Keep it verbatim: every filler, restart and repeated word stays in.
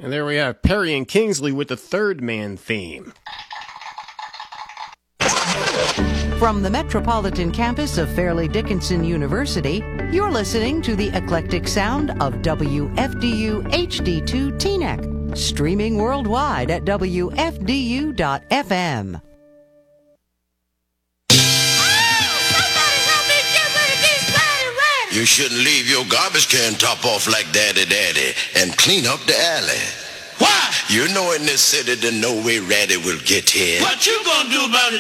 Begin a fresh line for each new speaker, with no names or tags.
And there we have Perry and Kingsley with the Third Man theme.
From the metropolitan campus of Fairleigh Dickinson University, you're listening to the eclectic sound of W F D U H D two Teaneck, streaming worldwide at W F D U dot F M.
You shouldn't leave your garbage can top off like daddy daddy and clean up the alley.
Why?
You know in this city that no way ratty will get here.
What you gonna do about it?